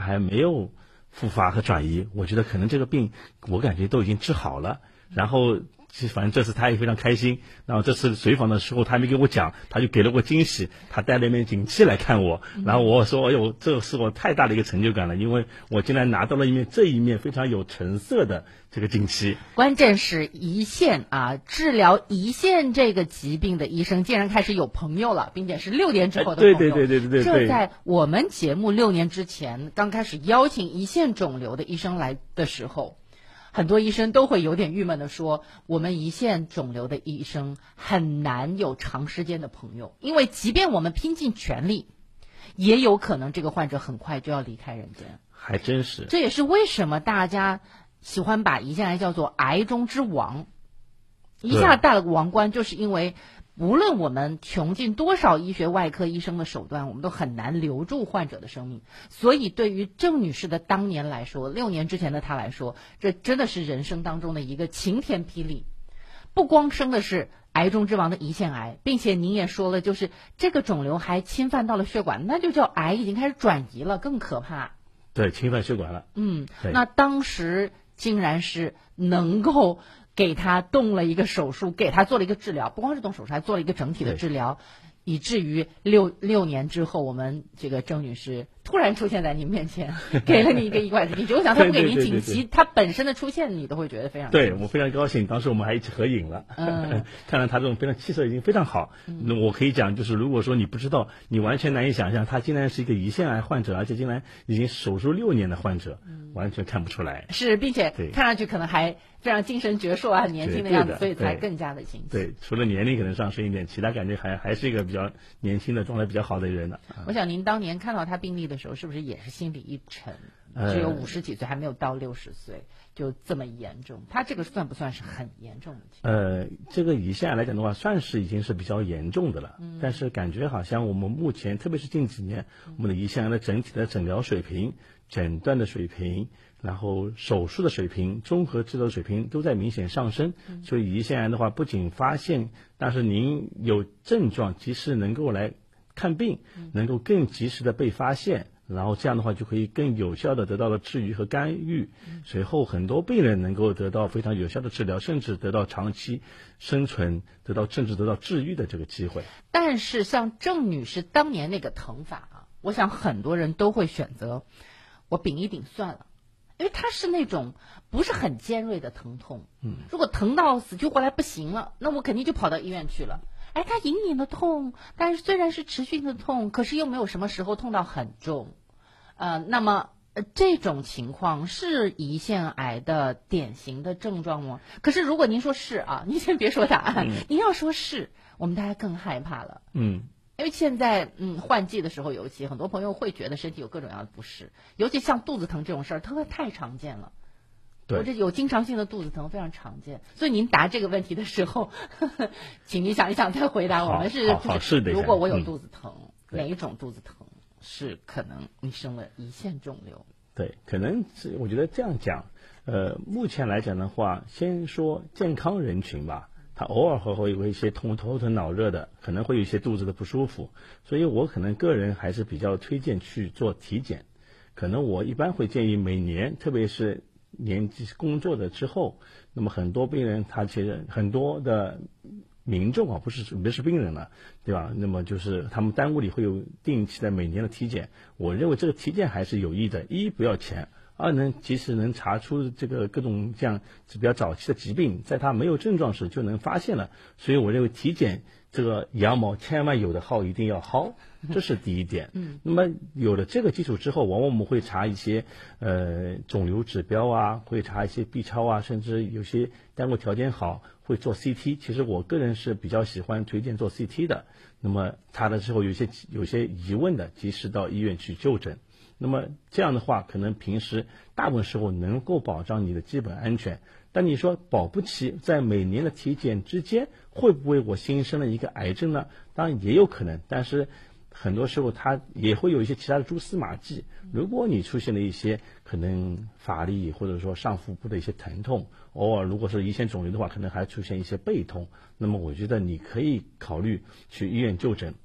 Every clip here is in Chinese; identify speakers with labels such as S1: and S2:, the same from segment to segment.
S1: 还没有复发和转移，我觉得可能这个病我感觉都已经治好了。然后反正这次他也非常开心，然后这次随访的时候他还没跟我讲，他就给了我惊喜，他带了一面锦旗来看我，然后我说哎呦，这是我太大的一个成就感了，因为我竟然拿到了这一面非常有成色的这个锦旗。
S2: 关键是胰腺治疗胰腺这个疾病的医生竟然开始有朋友了，并且是6年之后的朋友。
S1: 对，
S2: 这在我们节目6年之前刚开始邀请胰腺肿瘤的医生来的时候，很多医生都会有点郁闷的说，我们胰腺肿瘤的医生很难有长时间的朋友，因为即便我们拼尽全力，也有可能这个患者很快就要离开人间。
S1: 还真是，
S2: 这也是为什么大家喜欢把胰腺癌叫做癌中之王，一下戴了个王冠，就是因为无论我们穷尽多少医学外科医生的手段，我们都很难留住患者的生命。所以对于郑女士的当年来说，6年之前的她来说，这真的是人生当中的一个晴天霹雳。不光生的是癌中之王的胰腺癌，并且您也说了，就是这个肿瘤还侵犯到了血管，那就叫癌已经开始转移了，更可怕。
S1: 对，侵犯血管了。
S2: 那当时竟然是能够给他动了一个手术，给他做了一个治疗，不光是动手术，还做了一个整体的治疗，以至于六年之后，我们这个郑女士突然出现在您面前，给了你一个意外的锦旗。我想他不给您锦旗，他本身的出现你都会觉得非常
S1: 对，我非常高兴。当时我们还一起合影了，看到他这种非常气色已经非常好。那我可以讲，就是如果说你不知道，你完全难以想象，他竟然是一个胰腺癌患者，而且竟然已经手术6年的患者，完全看不出来。
S2: 是，并且看上去可能还非常精神矍铄啊，年轻的样子，所以才更加的清晰。
S1: 对，除了年龄可能上升一点，其他感觉还是一个比较年轻的状态比较好的人呢。
S2: 我想您当年看到他病例的时候，是不是也是心里一沉？只有50几岁，还没有到60岁，就这么严重。他这个算不算是很严重的情况？
S1: 这个胰腺癌来讲的话，算是已经是比较严重的了。但是感觉好像我们目前，特别是近几年，我们的胰腺癌的整体的诊疗水平、诊断的水平，然后手术的水平、综合治疗的水平都在明显上升。所以胰腺癌的话，不仅发现，但是您有症状及时能够来看病，能够更及时的被发现。然后这样的话就可以更有效的得到了治愈和干预，随后很多病人能够得到非常有效的治疗，甚至得到长期生存，甚至得到治愈的这个机会。
S2: 但是像郑女士当年那个疼法我想很多人都会选择我顶一顶算了，因为它是那种不是很尖锐的疼痛。如果疼到死去活来不行了，那我肯定就跑到医院去了。它隐隐的痛，但是虽然是持续的痛，可是又没有什么时候痛到很重。那么这种情况是胰腺癌的典型的症状吗？可是如果您说是您先别说答案，您要说是，我们大家更害怕了。因为现在换季的时候，尤其很多朋友会觉得身体有各种各样的不适，尤其像肚子疼这种事儿，它太常见了。我这有经常性的肚子疼非常常见，所以您答这个问题的时候，请您想一想再回答。我们是如果我有肚子疼，哪一种肚子疼是可能你生了胰腺肿瘤？
S1: 对，可能是我觉得这样讲，目前来讲的话，先说健康人群吧，他偶尔会有一些头疼脑热的，可能会有一些肚子的不舒服，所以我可能个人还是比较推荐去做体检。可能我一般会建议每年，特别是年纪工作的之后，那么很多病人他其实很多的民众不是病人了，对吧？那么就是他们单位里会有定期的每年的体检，我认为这个体检还是有益的，一不要钱，二及时能查出这个各种这样比较早期的疾病，在他没有症状时就能发现了，所以我认为体检这个羊毛千万有的薅一定要薅，这是第一点。那么有了这个基础之后，往往我们会查一些肿瘤指标会查一些 B 超甚至有些单位条件好会做 CT。其实我个人是比较喜欢推荐做 CT 的。那么查了之后有些疑问的，及时到医院去就诊。那么这样的话，可能平时大部分时候能够保障你的基本安全。但你说保不齐在每年的体检之间，会不会我新生了一个癌症呢？当然也有可能，但是很多时候它也会有一些其他的蛛丝马迹。如果你出现了一些可能乏力或者说上腹部的一些疼痛，偶尔如果是胰腺肿瘤的话，可能还出现一些背痛，那么我觉得你可以考虑去医院就诊。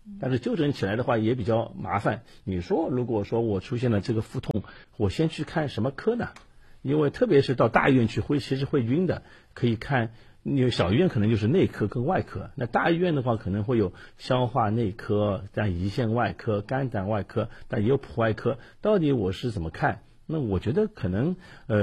S1: 但是纠正起来的话也比较麻烦。你说如果说我出现了这个腹痛，我先去看什么科呢？因为特别是到大医院去其实会晕的，可以看。因为小医院可能就是内科跟外科，那大医院的话可能会有消化内科、像胰腺外科、肝胆外科，但也有普外科。到底我是怎么看？那我觉得可能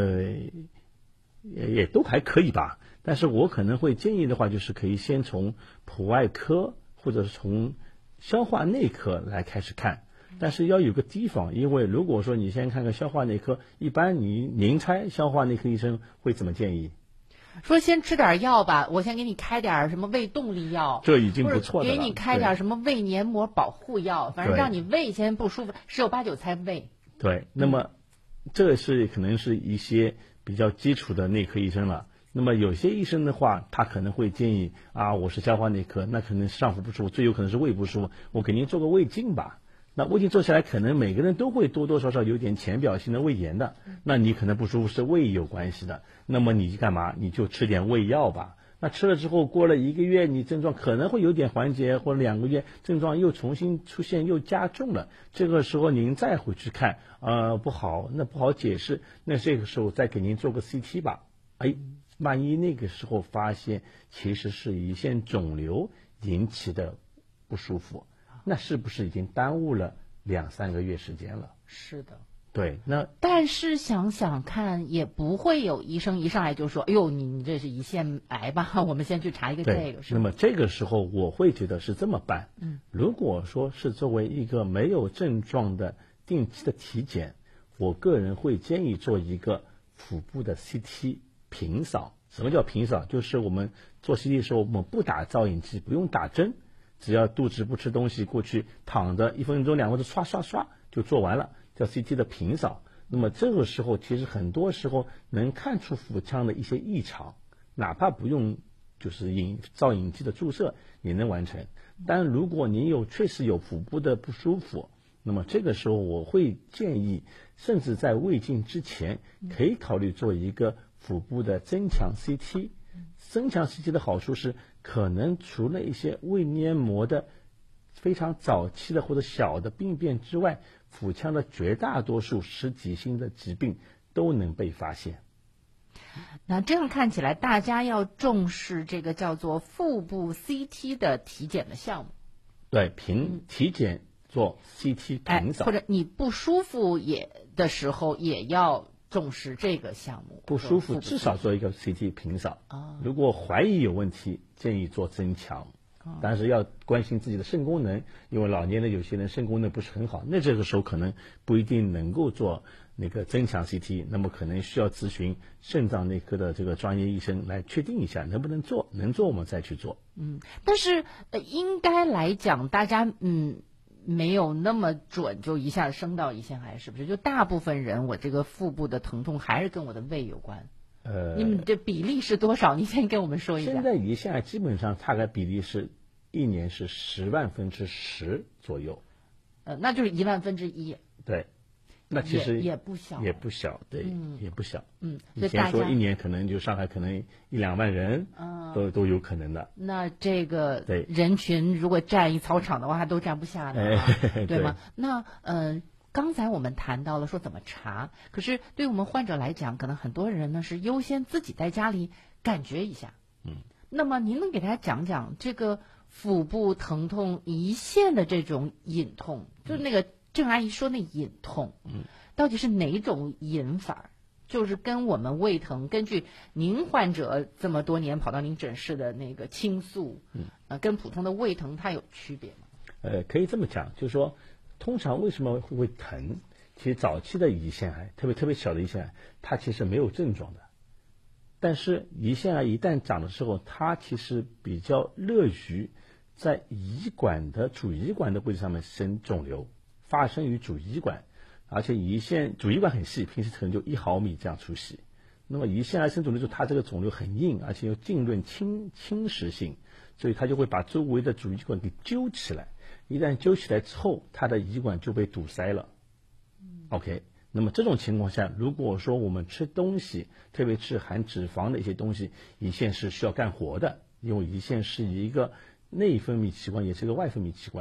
S1: 也都还可以吧。但是我可能会建议的话，就是可以先从普外科或者是从消化内科来开始看。但是要有个提防，因为如果说你先看看消化内科，一般您猜消化内科医生会怎么建议？
S2: 说先吃点药吧，我先给你开点什么胃动力药，
S1: 这已经不错的了。
S2: 给你开点什么胃黏膜保护药，反正让你胃先不舒服，十有八九猜胃。
S1: 对，那么这是可能是一些比较基础的内科医生了。那么有些医生的话，他可能会建议我是消化内科，那可能上腹不舒服，最有可能是胃不舒服，我给您做个胃镜吧。那胃镜做下来，可能每个人都会多多少少有点浅表性的胃炎的，那你可能不舒服是胃有关系的，那么你干嘛？你就吃点胃药吧。那吃了之后，过了1个月，你症状可能会有点缓解，或者2个月症状又重新出现，又加重了。这个时候您再回去看，不好，那不好解释。那这个时候再给您做个 CT 吧。万一那个时候发现其实是胰腺肿瘤引起的不舒服。那是不是已经耽误了2-3个月时间了？
S2: 是的，
S1: 对。
S2: 但是想想看，也不会有医生一上来就说：“哎呦，你这是胰腺癌吧？我们先去查一个这个。”是
S1: 那么这个时候我会觉得是这么办。如果说是作为一个没有症状的定期的体检，我个人会建议做一个腹部的 CT 平扫。什么叫平扫？就是我们做 CT 的时候，我们不打造影剂，不用打针。只要肚子不吃东西，过去躺着1分钟2分钟刷刷刷就做完了，叫 CT 的平扫。那么这个时候其实很多时候能看出腹腔的一些异常，哪怕不用就是造影剂的注射也能完成。但如果您确实有腹部的不舒服，那么这个时候我会建议，甚至在胃镜之前可以考虑做一个腹部的增强 CT。增强 CT 的好处是，可能除了一些胃黏膜的非常早期的或者小的病变之外，腹腔的绝大多数实体性的疾病都能被发现。
S2: 那这样看起来，大家要重视这个叫做腹部 CT 的体检的项目。
S1: 对，体检做 CT 平扫，
S2: 或者你不舒服的时候也要重视这个项目。
S1: 不舒服至少做一个 CT 平扫。如果怀疑有问题，建议做增强。但是要关心自己的肾功能，因为老年的有些人肾功能不是很好，那这个时候可能不一定能够做那个增强 CT， 那么可能需要咨询肾脏内科的这个专业医生来确定一下能不能做，能做我们再去做。
S2: 但是应该来讲，大家没有那么准就一下升到胰腺癌，是不是？就大部分人我这个腹部的疼痛还是跟我的胃有关。你们这比例是多少？你先跟我们说一下。
S1: 现在胰腺癌基本上大概比例是1年是10万分之10左右。
S2: 那就是1万分之1。
S1: 对，那其实
S2: 也不小，
S1: 也不小，对，也不小。以
S2: 前
S1: 说1年可能就上海可能1-2万人，都有可能的。
S2: 那这个
S1: 对
S2: 人群如果占一操场的话，都占不下的，对吗？那刚才我们谈到了说怎么查，可是对我们患者来讲，可能很多人呢是优先自己在家里感觉一下。那么您能给大家讲讲这个腹部疼痛、胰腺的这种隐痛，就是那个郑阿姨说那隐痛，到底是哪种隐法？就是跟我们胃疼，根据您患者这么多年跑到您诊室的那个倾诉，跟普通的胃疼它有区别吗？
S1: 可以这么讲，就是说，通常为什么会疼？其实早期的胰腺癌，特别小的胰腺癌，它其实没有症状的。但是胰腺癌一旦长的时候，它其实比较乐于在主胰管的位置上面生肿瘤，发生于主胰管，而且主胰管很细，平时可能就1毫米这样粗细。那么胰腺癌生肿瘤，就它这个肿瘤很硬，而且有浸润侵蚀性，所以它就会把周围的主胰管给揪起来。一旦揪起来之后，它的胰管就被堵塞了。OK。那么这种情况下，如果说我们吃东西，特别是含脂肪的一些东西，胰腺是需要干活的，因为胰腺是一个内分泌器官，也是一个外分泌器官。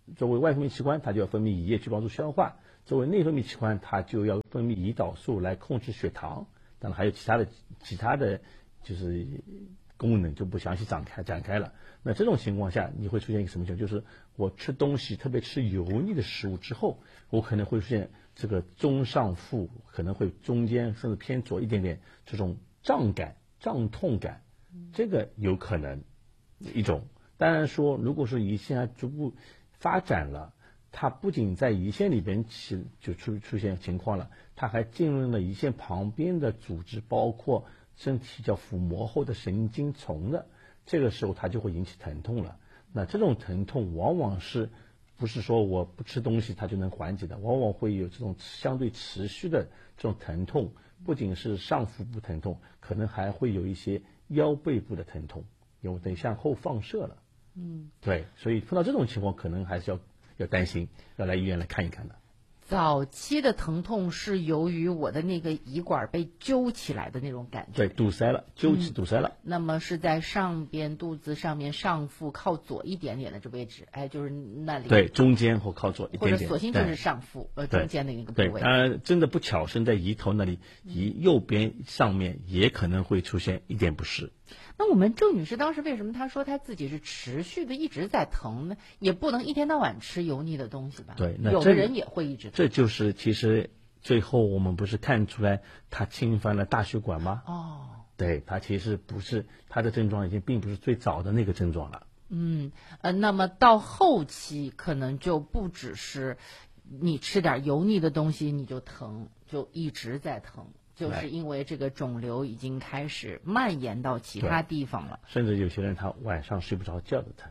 S1: 作为外分泌器官，它就要分泌胰液去帮助消化；作为内分泌器官，它就要分泌胰岛素来控制血糖。当然还有其他的就是功能就不详细展开了。那这种情况下，你会出现一个什么情况？就是我吃东西，特别吃油腻的食物之后，我可能会出现这个中上腹，可能会中间甚至偏左一点点这种胀痛感，这个有可能一种。当然说，如果是胰腺癌逐步发展了，它不仅在胰腺里边就出现情况了，它还进入了胰腺旁边的组织，包括身体叫腹膜后的神经丛的，这个时候它就会引起疼痛了。那这种疼痛往往不是说我不吃东西它就能缓解的，往往会有这种相对持续的这种疼痛，不仅是上腹部疼痛，可能还会有一些腰背部的疼痛，有点向后放射了。对，所以碰到这种情况，可能还是要担心，要来医院来看一看的。
S2: 早期的疼痛是由于我的那个胰管被揪起来的那种感觉，
S1: 对，堵塞了，揪起堵塞了。
S2: 那么是在上边肚子上面上腹靠左一点点的这位置，就是那里。
S1: 对，中间或靠左一点点，
S2: 或者索性就是上腹中间的一个部位。
S1: 当然，真的不巧身在胰头那里，胰右边上面也可能会出现一点不适。
S2: 那我们郑女士当时为什么她说她自己是持续的一直在疼呢？也不能一天到晚吃油腻的东西吧？
S1: 对，
S2: 有的人也会一直疼。
S1: 这就是其实最后我们不是看出来她侵犯了大血管吗？对，她其实不是，她的症状已经并不是最早的那个症状了。
S2: 那么到后期可能就不只是你吃点油腻的东西你就疼，就一直在疼。就是因为这个肿瘤已经开始蔓延到其他地方了，
S1: 甚至有些人他晚上睡不着觉的疼，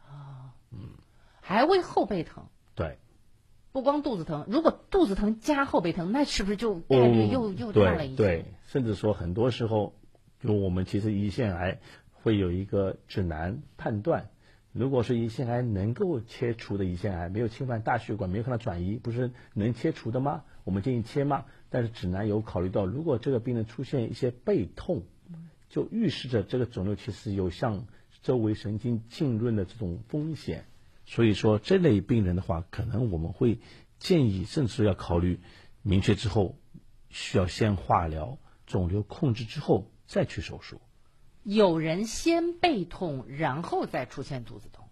S2: 还会后背疼。
S1: 对，
S2: 不光肚子疼，如果肚子疼加后背疼，那是不是就概率又大了一些？
S1: 对，甚至说很多时候，就我们其实胰腺癌会有一个指南判断，如果是胰腺癌能够切除的胰腺癌，没有侵犯大血管，没有看到转移，不是能切除的吗？我们建议切吗？但是指南有考虑到，如果这个病人出现一些背痛，就预示着这个肿瘤其实有向周围神经浸润的这种风险。所以说这类病人的话，可能我们会建议，甚至要考虑明确之后需要先化疗，肿瘤控制之后再去手术。
S2: 有人先背痛，然后再出现肚子痛，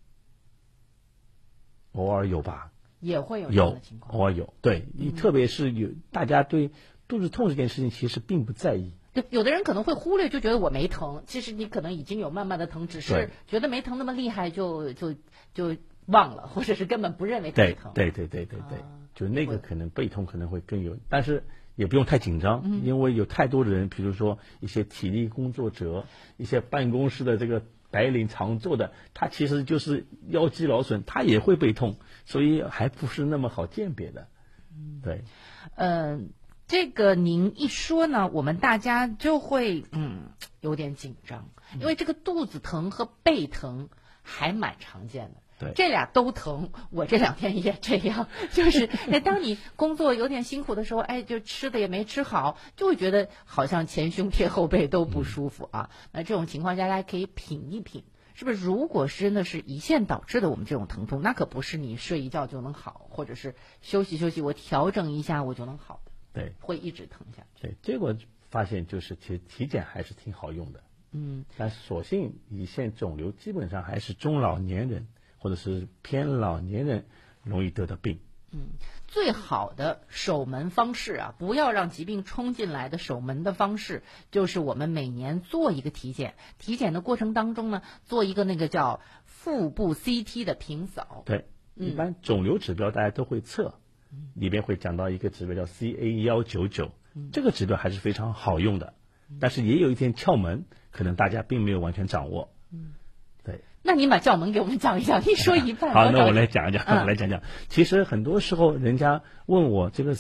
S1: 偶尔有吧？
S2: 也会有这样的情况，
S1: 偶尔有。对，特别是大家对肚子痛这件事情其实并不在意。
S2: 对，有的人可能会忽略，就觉得我没疼，其实你可能已经有慢慢的疼，只是觉得没疼那么厉害，就忘了，或者是根本不认为它疼。
S1: 对，就那个可能背痛可能会更有，但是也不用太紧张，因为有太多的人，比如说一些体力工作者，一些办公室的这个白领常做的，他其实就是腰肌劳损，他也会背痛，所以还不是那么好鉴别的。对，
S2: 这个您一说呢，我们大家就会有点紧张，因为这个肚子疼和背疼还蛮常见的。
S1: 对，
S2: 这俩都疼，我这2天也这样，就是当你工作有点辛苦的时候，就吃的也没吃好，就会觉得好像前胸贴后背都不舒服啊。那这种情况下，大家可以品一品，是不是？如果是真的是胰腺导致的我们这种疼痛，那可不是你睡一觉就能好，或者是休息休息，我调整一下我就能好的。
S1: 对，
S2: 会一直疼下去。
S1: 对，结果发现就是其实体检还是挺好用的。但所幸胰腺肿瘤基本上还是中老年人或者是偏老年人容易得的病。
S2: 最好的守门方式啊，不要让疾病冲进来的守门的方式，就是我们每年做一个体检，体检的过程当中呢，做一个那个叫腹部 CT 的平扫。
S1: 对，一般肿瘤指标大家都会测，里边会讲到一个指标叫 CA199，这个指标还是非常好用的，但是也有一点窍门，可能大家并没有完全掌握。对，
S2: 那你把窍门给我们讲一讲，你说一半。
S1: 好，那我来讲一讲。其实很多时候人家问我这个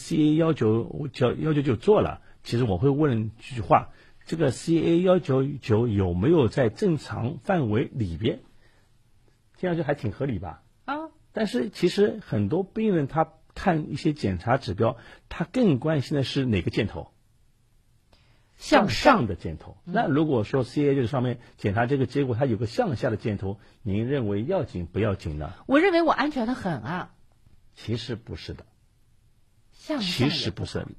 S1: CA199做了，其实我会问一句话，这个 CA199有没有在正常范围里边？听上去还挺合理吧？但是其实很多病人他看一些检查指标，他更关心的是哪个箭头
S2: 向
S1: 上的箭头。那如果说 CA 就是上面检查这个结果，它有个向下的箭头，您认为要紧不要紧呢？
S2: 我认为我安全的很啊。
S1: 其实不是的，
S2: 向下
S1: 其实不是，